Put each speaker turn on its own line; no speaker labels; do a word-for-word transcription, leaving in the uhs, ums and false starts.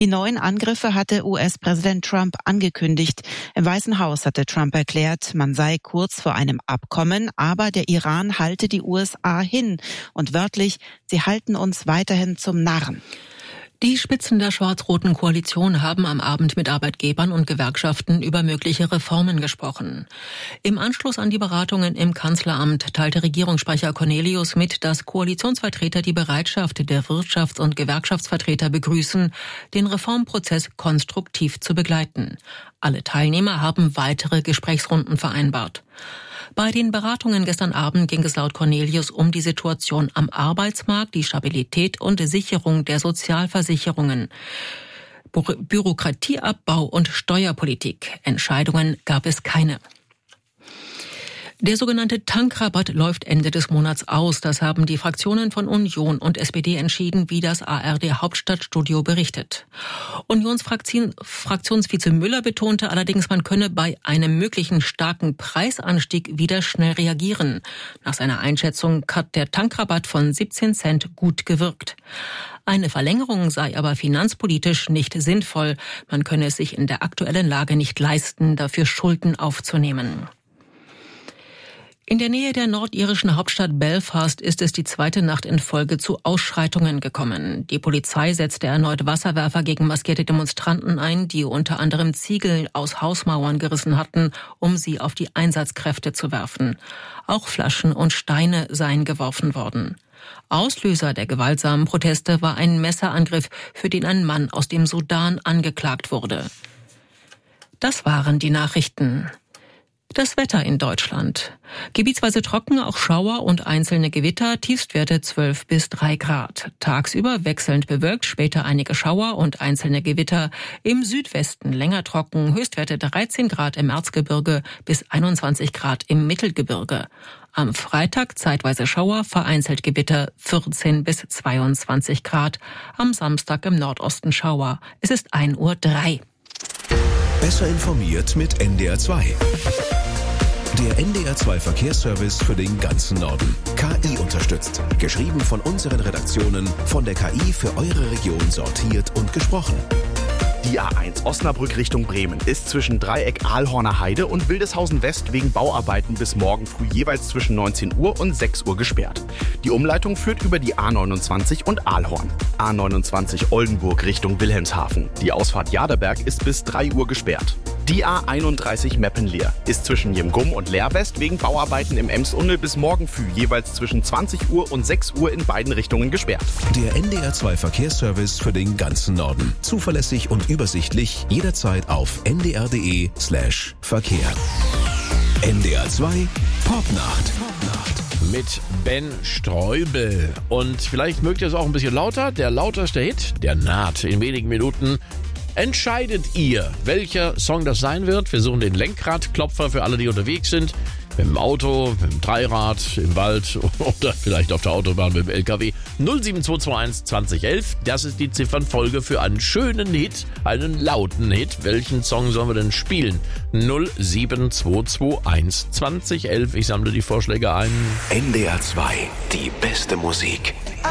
Die neuen Angriffe hatte U S-Präsident Trump angekündigt. Im Weißen Haus hatte Trump erklärt, man sei kurz vor einem Abkommen, aber der Iran halte die U S A hin. Und wörtlich, sie halten uns weiterhin zum Narren.
Die Spitzen der schwarz-roten Koalition haben am Abend mit Arbeitgebern und Gewerkschaften über mögliche Reformen gesprochen. Im Anschluss an die Beratungen im Kanzleramt teilte Regierungssprecher Cornelius mit, dass Koalitionsvertreter die Bereitschaft der Wirtschafts- und Gewerkschaftsvertreter begrüßen, den Reformprozess konstruktiv zu begleiten. Alle Teilnehmer haben weitere Gesprächsrunden vereinbart. Bei den Beratungen gestern Abend ging es laut Cornelius um die Situation am Arbeitsmarkt, die Stabilität und Sicherung der Sozialversicherungen, Bü- Bürokratieabbau und Steuerpolitik. Entscheidungen gab es keine. Der sogenannte Tankrabatt läuft Ende des Monats aus. Das haben die Fraktionen von Union und S P D entschieden, wie das A R D Hauptstadtstudio berichtet. Unionsfraktionsvize Müller betonte allerdings, man könne bei einem möglichen starken Preisanstieg wieder schnell reagieren. Nach seiner Einschätzung hat der Tankrabatt von siebzehn Cent gut gewirkt. Eine Verlängerung sei aber finanzpolitisch nicht sinnvoll. Man könne es sich in der aktuellen Lage nicht leisten, dafür Schulden aufzunehmen. In der Nähe der nordirischen Hauptstadt Belfast ist es die zweite Nacht in Folge zu Ausschreitungen gekommen. Die Polizei setzte erneut Wasserwerfer gegen maskierte Demonstranten ein, die unter anderem Ziegel aus Hausmauern gerissen hatten, um sie auf die Einsatzkräfte zu werfen. Auch Flaschen und Steine seien geworfen worden. Auslöser der gewaltsamen Proteste war ein Messerangriff, für den ein Mann aus dem Sudan angeklagt wurde. Das waren die Nachrichten. Das Wetter in Deutschland. Gebietsweise trocken, auch Schauer und einzelne Gewitter, Tiefstwerte zwölf bis drei Grad. Tagsüber wechselnd bewölkt, später einige Schauer und einzelne Gewitter. Im Südwesten länger trocken, Höchstwerte dreizehn Grad im Erzgebirge bis einundzwanzig Grad im Mittelgebirge. Am Freitag zeitweise Schauer, vereinzelt Gewitter vierzehn bis zweiundzwanzig Grad. Am Samstag im Nordosten Schauer. Es ist ein Uhr drei.
Besser informiert mit N D R zwei. Der N D R zwei Verkehrsservice für den ganzen Norden. K I unterstützt. Geschrieben von unseren Redaktionen, von der K I für eure Region sortiert und gesprochen.
Die A eins Osnabrück Richtung Bremen ist zwischen Dreieck Ahlhorner Heide und Wildeshausen West wegen Bauarbeiten bis morgen früh jeweils zwischen neunzehn Uhr und sechs Uhr gesperrt. Die Umleitung führt über die A neunundzwanzig und Ahlhorn. A neunundzwanzig Oldenburg Richtung Wilhelmshaven. Die Ausfahrt Jaderberg ist bis drei Uhr gesperrt. Die A einunddreißig Meppenleer ist zwischen Jemgum und Leerwest wegen Bauarbeiten im Emsunde bis morgen früh jeweils zwischen zwanzig Uhr und sechs Uhr in beiden Richtungen gesperrt.
Der N D R zwei Verkehrsservice für den ganzen Norden. Zuverlässig und übersichtlich, jederzeit auf n d r punkt d e slash Verkehr. N D R zwei Popnacht.
Mit Ben Streubel. Und vielleicht mögt ihr es auch ein bisschen lauter. Der lauterste Hit, der naht in wenigen Minuten. Entscheidet ihr, welcher Song das sein wird? Wir suchen den Lenkradklopfer für alle, die unterwegs sind. Mit dem Auto, mit dem Dreirad, im Wald oder vielleicht auf der Autobahn mit dem L K W. null sieben zwei zwei eins zwanzig elf, das ist die Ziffernfolge für einen schönen Hit, einen lauten Hit. Welchen Song sollen wir denn spielen? null sieben zwei zwei eins zwanzig elf, ich sammle die Vorschläge ein.
N D R zwei, die beste Musik.